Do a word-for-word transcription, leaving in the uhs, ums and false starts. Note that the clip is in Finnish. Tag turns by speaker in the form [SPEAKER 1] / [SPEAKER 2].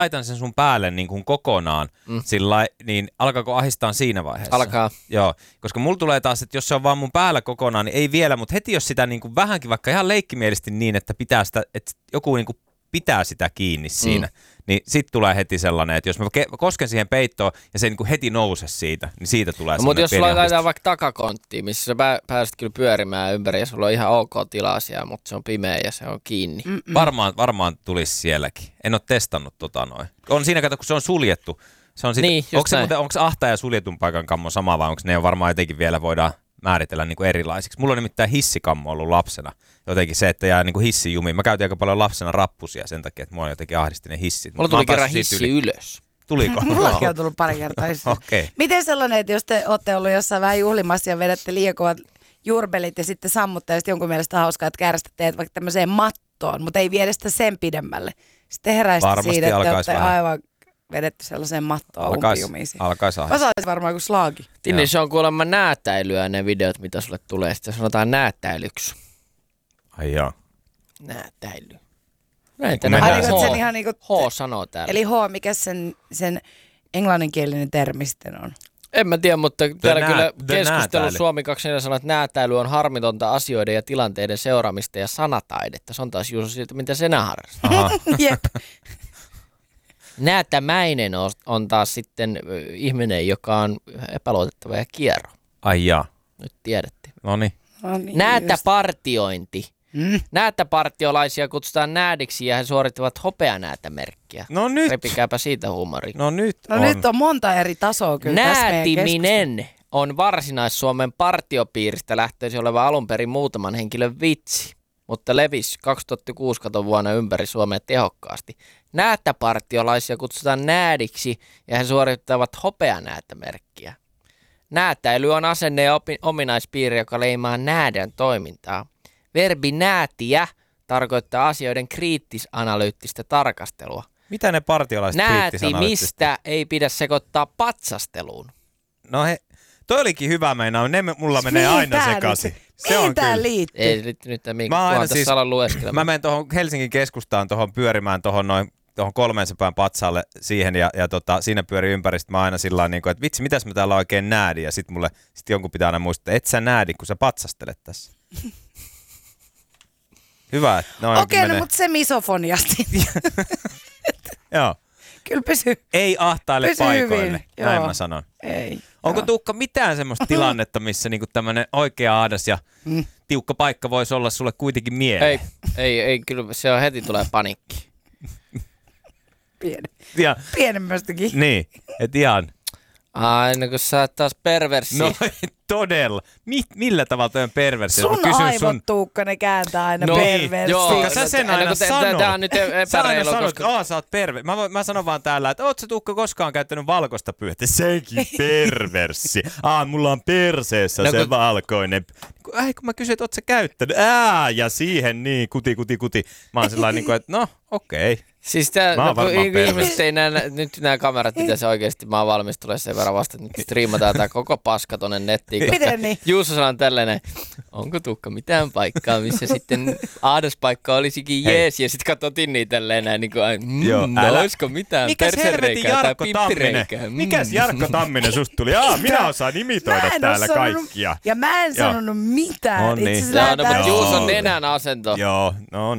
[SPEAKER 1] laitan sen sun päälle niin kuin kokonaan, mm. sillai, niin alkaako ahistaa siinä vaiheessa?
[SPEAKER 2] Alkaa.
[SPEAKER 1] Joo, koska mulla tulee taas, että jos se on vaan mun päällä kokonaan, niin ei vielä, mutta heti jos sitä niin kuin vähänkin, vaikka ihan leikkimielisesti niin, että pitää sitä, että joku niin kuin pitää sitä kiinni siinä, mm. niin sit tulee heti sellainen, että jos mä ke- kosken siihen peittoon ja se ei niin heti nouse siitä, niin siitä tulee no,
[SPEAKER 2] mutta jos
[SPEAKER 1] sulla
[SPEAKER 2] laitetaan vaikka takakonttiin, missä sä pää- pääset kyllä pyörimään ympäri ja sulla on ihan ok tilaa siellä, mutta se on pimeä ja se on kiinni.
[SPEAKER 1] Varmaan, varmaan tulisi sielläkin. En ole testannut tota noin. On siinä, kato, kun se on suljettu. Se on sit,
[SPEAKER 2] niin,
[SPEAKER 1] onko se muuten, onko ahta ja suljetun paikan kammo sama vai onko ne jo varmaan jotenkin vielä voidaan määritellä niin kuin erilaisiksi. Mulla on nimittäin hissikammo ollut lapsena. Jotenkin se, että jää niin kuin hissijumiin. Mä käytin aika paljon lapsena rappusia sen takia, että mua jotenkin ahdisti ne hissit.
[SPEAKER 2] Mulla tuli kerran hissi yli. ylös.
[SPEAKER 1] Tuliko?
[SPEAKER 3] Mullakin on tullut pari kertaa.
[SPEAKER 1] Okay.
[SPEAKER 3] Miten sellainen, että jos te olette ollut jossain vähän juhlimassa ja vedätte liian kovat jurbelit ja sitten sammutte ja sitten jonkun mielestä hauskaa, että käärästä teet vaikka tämmöiseen mattoon, mutta ei viedä sitä sen pidemmälle. Sitten heräisitte siitä, että te olette aivan vedetty sellaiseen mattoon umpijumiisiin.
[SPEAKER 1] Alkaisi ahdistaa.
[SPEAKER 3] Osaisi varmaan kuin slaagi.
[SPEAKER 2] Tinni, se on kuulemma näätäilyä ne videot, mitä sulle tulee. Sitten sanotaan näätäilyksi.
[SPEAKER 1] Ai joo.
[SPEAKER 2] Näätäily.
[SPEAKER 1] Näitä
[SPEAKER 3] nähdään. Sen ihan niinku
[SPEAKER 2] H sanoo täällä.
[SPEAKER 3] Eli H, mikä sen, sen englanninkielinen termi sitten on?
[SPEAKER 2] En mä tiedä, mutta täällä
[SPEAKER 1] nää,
[SPEAKER 2] kyllä keskustelu
[SPEAKER 1] näätäily.
[SPEAKER 2] Suomi kaksikymmentäneljä sanoo, että näätäily on harmitonta asioiden ja tilanteiden seuraamista ja sanataidetta. Se on taas juuri siitä, mitä sinä harrastaa.
[SPEAKER 3] Jep.
[SPEAKER 2] Näätämäinen on, on taas sitten ihminen, joka on epäluotettava ja kiero.
[SPEAKER 1] Ai jaa.
[SPEAKER 2] Nyt tiedätte.
[SPEAKER 1] Noniin.
[SPEAKER 3] No niin,
[SPEAKER 2] Näätäpartiointi.
[SPEAKER 3] Mm.
[SPEAKER 2] Näätäpartiolaisia kutsutaan näädiksi ja he suorittavat hopeanäätämerkkiä.
[SPEAKER 1] No nyt.
[SPEAKER 2] Repikääpä siitä huumoria.
[SPEAKER 1] No nyt
[SPEAKER 3] No
[SPEAKER 1] on.
[SPEAKER 3] nyt on monta eri tasoa kyllä tässä meidän
[SPEAKER 2] Näätiminen on Varsinais-Suomen partiopiiristä lähtöisin oleva alun perin muutaman henkilön vitsi, mutta levisi kaksituhattakuusi katon vuonna ympäri Suomea tehokkaasti. Näätäpartiolaisia kutsutaan näädiksi ja he suorittavat hopeanäätämerkkiä. Näätäily on asenne ja opi- ominaispiiri, joka leimaa näädän toimintaa. Verbi näätiä tarkoittaa asioiden kriittis-analyyttistä tarkastelua.
[SPEAKER 1] Mitä ne partiolaiset kriittis-analyyttistä?
[SPEAKER 2] Näätimistä ei pidä sekoittaa patsasteluun.
[SPEAKER 1] No he, toi olikin hyvä meinaa. Ne mulla menee aina sekaisin.
[SPEAKER 3] Se Mihin tää liittyy?
[SPEAKER 2] Ei nyt, nyt minkä
[SPEAKER 1] mä aina siis,
[SPEAKER 2] alan lueskelemaan.
[SPEAKER 1] Mä menen tuohon Helsingin keskustaan tuohon pyörimään tuohon noin tuohon kolmeensataan patsalle siihen ja, ja tota, siinä pyörii ympäristä mä aina sillä niin kuin, että vitsi, mitäs mä täällä oikein näädin ja sit mulle sit jonkun pitää aina muistaa, että et sä näädi, kun sä patsastelet tässä. Hyvä, että noin
[SPEAKER 3] Okei, okay,
[SPEAKER 1] menee.
[SPEAKER 3] no mutta se misofoniasti.
[SPEAKER 1] Joo.
[SPEAKER 3] Kyllä pysy.
[SPEAKER 1] Ei ahtaile
[SPEAKER 3] pysy
[SPEAKER 1] paikoille,
[SPEAKER 3] hyvin.
[SPEAKER 1] näin
[SPEAKER 3] Joo.
[SPEAKER 1] mä sanon.
[SPEAKER 3] Ei.
[SPEAKER 1] Onko
[SPEAKER 3] joo.
[SPEAKER 1] Tuukka mitään semmoista tilannetta, missä niinku tämmönen oikea aadas ja mm. tiukka paikka voisi olla sulle kuitenkin mieleen?
[SPEAKER 2] Ei, ei, ei, kyllä se on heti tulee panikki.
[SPEAKER 3] Pieni.
[SPEAKER 1] Ja,
[SPEAKER 3] Pienemmästäkin.
[SPEAKER 1] niin, et ihan.
[SPEAKER 2] Aina kun sä oot taas perverssi.
[SPEAKER 1] No todella. Mi- millä tavalla toi on perversi?
[SPEAKER 3] Sun aivot, sun... Tuukka, ne kääntää aina
[SPEAKER 2] no,
[SPEAKER 3] perversi.
[SPEAKER 2] Joo,
[SPEAKER 1] sä sen aina
[SPEAKER 2] no,
[SPEAKER 1] sanoo.
[SPEAKER 2] Tää on nyt epäreilu.
[SPEAKER 1] Sä aina sanot,
[SPEAKER 2] koska...
[SPEAKER 1] että sä oot perversi. Mä, mä sanon vaan täällä, että oot sä Tuukka koskaan käyttänyt valkoista pyyhettä? Senkin perverssi. Aa, mulla on perseessä no, se kun... valkoinen. Ai, kun mä kysyin, että oot sä käyttänyt? Ää, ja siihen niin, kuti, kuti, kuti. Mä oon sellainen, niin että no, okei. Okay.
[SPEAKER 2] Siis tää, no, kun ihmiset ei näe, nyt nämä kamerat, mitä se oikeasti, mä oon valmis tulee sen verran vasta, että nyt striimataan tää koko paska tonne nettiin.
[SPEAKER 3] Miten niin?
[SPEAKER 2] Juuso sanoo tällainen, onko Tuukka mitään paikkaa, missä sitten ahdaspaikka olisikin jees, ja sit katsottiin niitä tälleen näin, niin kuin, mm,
[SPEAKER 1] Joo,
[SPEAKER 2] no
[SPEAKER 1] älä...
[SPEAKER 2] olisiko mitään
[SPEAKER 1] Mikäs helvetin Jarkko Tamminen?
[SPEAKER 2] Mm.
[SPEAKER 1] Mikäs Jarkko Tamminen susta tuli? Aa, minä osaan imitoida täällä
[SPEAKER 3] sanonut,
[SPEAKER 1] kaikkia.
[SPEAKER 3] Ja mä en sanonut mitään.
[SPEAKER 1] No niin.
[SPEAKER 3] Itse
[SPEAKER 2] Joo, no, mutta
[SPEAKER 3] täysin...
[SPEAKER 2] Juuson nenän asento.
[SPEAKER 1] Joo, no